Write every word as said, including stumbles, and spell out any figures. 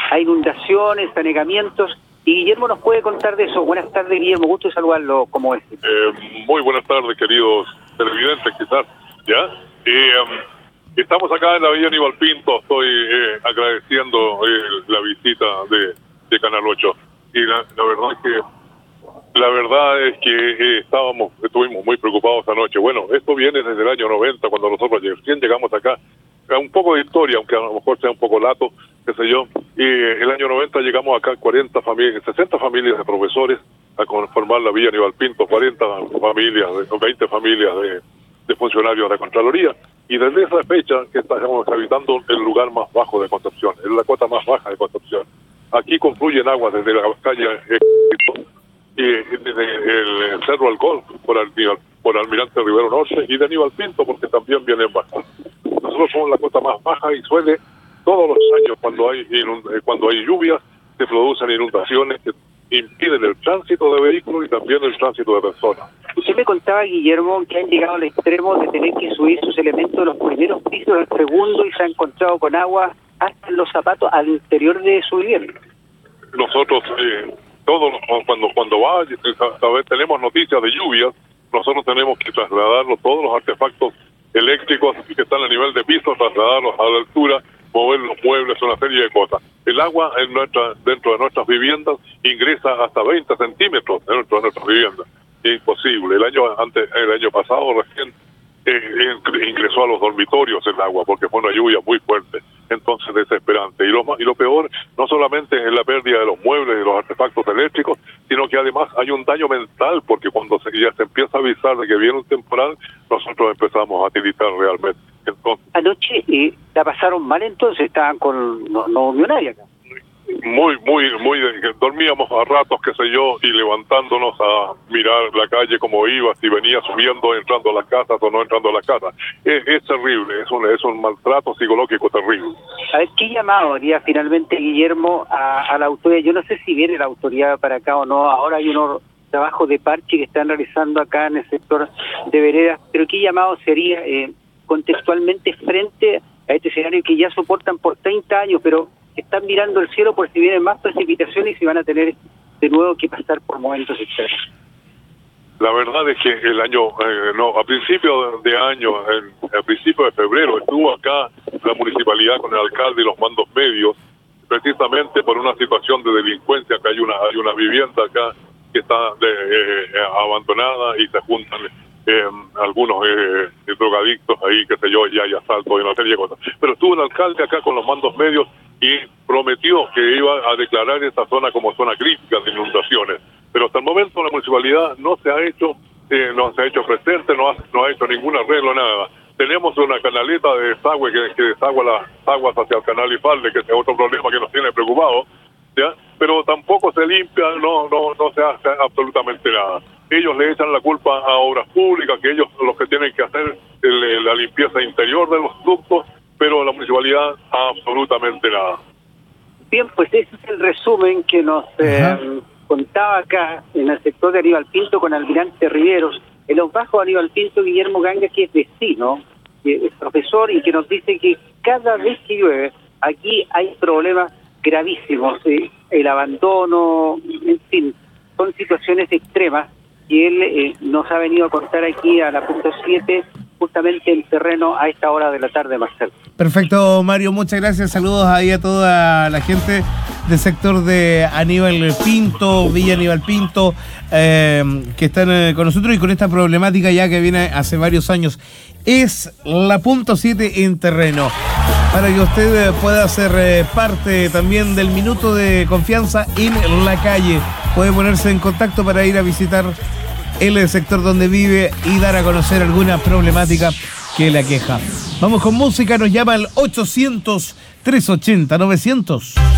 hay inundaciones, anegamientos, y Guillermo nos puede contar de eso. Buenas tardes, Guillermo, gusto de saludarlo, ¿cómo es? Eh, muy buenas tardes, queridos televidentes, quizás, ¿ya? Eh, estamos acá en la Villa Aníbal Pinto, estoy eh, agradeciendo eh, la visita de, de Canal ocho, y la, la verdad es que La verdad es que eh, estábamos, estuvimos muy preocupados anoche. Bueno, esto viene desde el año noventa, cuando nosotros recién llegamos acá. Un poco de historia, aunque a lo mejor sea un poco lato, qué sé yo. Y eh, el año noventa llegamos acá cuarenta familias, sesenta familias de profesores a conformar la Villa Aníbal Pinto, cuarenta familias, veinte familias de, de funcionarios de Contraloría. Y desde esa fecha que estamos habitando el lugar más bajo de Concepción, es la cota más baja de Concepción. Aquí confluyen aguas desde la calle eh, y desde el Cerro Alcohol por, Al, por Almirante Rivero Norte y de Aníbal Pinto, porque también vienen bajas. Nosotros somos la cota más baja y suele, todos los años cuando hay cuando hay lluvias, se producen inundaciones que impiden el tránsito de vehículos y también el tránsito de personas. Usted me contaba, Guillermo, que han llegado al extremo de tener que subir sus elementos de los primeros pisos al segundo y se ha encontrado con agua hasta en los zapatos al interior de su vivienda. Nosotros... Eh, Todos cuando cuando va, tenemos noticias de lluvias, nosotros tenemos que trasladarlos, todos los artefactos eléctricos que están a nivel de piso, trasladarlos a la altura, mover los muebles, una serie de cosas. El agua en nuestra, dentro de nuestras viviendas ingresa hasta veinte centímetros dentro de nuestras viviendas. Es imposible. El año antes, el año pasado recién eh, ingresó a los dormitorios el agua porque fue una lluvia muy fuerte. Entonces desesperante. Y lo, y lo peor no solamente es la pérdida de los muebles y los artefactos eléctricos, sino que además hay un daño mental, porque cuando se, ya se empieza a avisar de que viene un temporal, nosotros empezamos a tiritar realmente. Entonces, anoche eh, la pasaron mal, entonces estaban con... no, no durmió nadie acá. Muy, muy, muy... Dormíamos a ratos, qué sé yo, y levantándonos a mirar la calle como iba, si venía subiendo, entrando a las casas o no entrando a las casas. Es, es terrible, es un, es un maltrato psicológico terrible. A ver, ¿qué llamado haría finalmente, Guillermo, a, a la autoridad? Yo no sé si viene la autoridad para acá o no. Ahora hay unos trabajos de parche que están realizando acá en el sector de veredas, pero ¿qué llamado sería eh, contextualmente frente a este escenario que ya soportan por treinta años, pero están mirando el cielo por si vienen más precipitaciones y si van a tener de nuevo que pasar por momentos extremos? La verdad es que el año, eh, no, a principio de año, en, a principio de febrero, estuvo acá la municipalidad con el alcalde y los mandos medios, precisamente por una situación de delincuencia, que hay una hay una vivienda acá que está de, eh, abandonada y se juntan eh, algunos eh, drogadictos ahí, qué sé yo, y hay asaltos y una serie de cosas. Pero estuvo el alcalde acá con los mandos medios y prometió que iba a declarar esta zona como zona crítica de inundaciones. Pero hasta el momento la municipalidad no se ha hecho eh, no se ha hecho presente, no ha, no ha hecho ningún arreglo, nada. Tenemos una canaleta de desagüe que, que desagua las aguas hacia el canal Ifalde, que es otro problema que nos tiene preocupados, ¿ya? Pero tampoco se limpia, no no no se hace absolutamente nada. Ellos le echan la culpa a obras públicas, que ellos son los que tienen que hacer el, la limpieza interior de los ductos, pero la municipalidad absolutamente nada. Bien, pues ese es el resumen que nos eh, contaba acá en el sector de Aníbal Pinto con Almirante Riveros. En los bajos de Aníbal Pinto, Guillermo Ganga, que es vecino, que es profesor y que nos dice que cada vez que llueve aquí hay problemas gravísimos, ¿sí? El abandono, en fin, son situaciones extremas y él eh, nos ha venido a contar aquí a la punto siete, justamente el terreno a esta hora de la tarde, Marcelo. Perfecto, Mario, muchas gracias. Saludos ahí a toda la gente del sector de Aníbal Pinto, Villa Aníbal Pinto, eh, que están eh, con nosotros y con esta problemática ya que viene hace varios años. Es la punto siete en terreno. Para que usted pueda ser eh, parte también del minuto de confianza en la calle. Puede ponerse en contacto para ir a visitar el sector donde vive y dar a conocer alguna problemática que le aqueja. Vamos con música, nos llama al ochocientos, trescientos ochenta, novecientos.